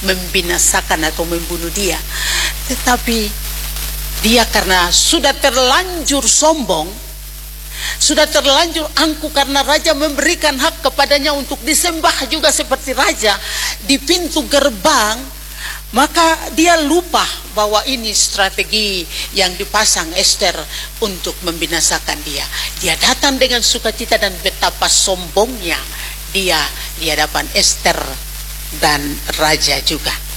membinasakan atau membunuh dia. Tetapi dia karena sudah terlanjur sombong, sudah terlanjur angkuh karena raja memberikan hak kepadanya untuk disembah juga seperti raja di pintu gerbang, maka dia lupa bahwa ini strategi yang dipasang Ester untuk membinasakan dia. Dia datang dengan sukacita dan betapa sombongnya dia di hadapan Ester dan raja juga.